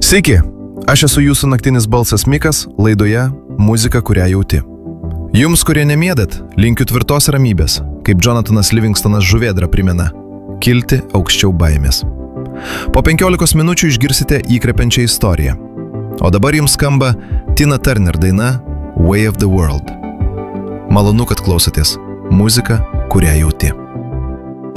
Sveiki, aš esu jūsų naktinis balsas Mikas, laidoje Muzika, kurią jauti. Jums, kurie nemiedat, linkiu tvirtos ramybės, kaip Jonathanas Livingstonas žuvėdra primena – kilti aukščiau baimės. Po 15 minučių išgirsite įkvepiančią istoriją. O dabar jums skamba Tina Turner daina Way of the World. Malonu, kad klausotės. Muzika, kurią jauti.